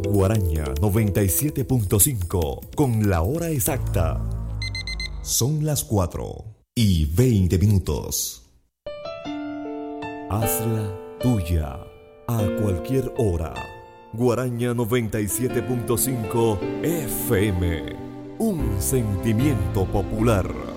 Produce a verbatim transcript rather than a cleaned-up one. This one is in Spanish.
Guaraña noventa y siete punto cinco con la hora exacta. Son las cuatro y veinte minutos. Hazla tuya a cualquier hora. Guaraña noventa y siete punto cinco F M. Un sentimiento popular.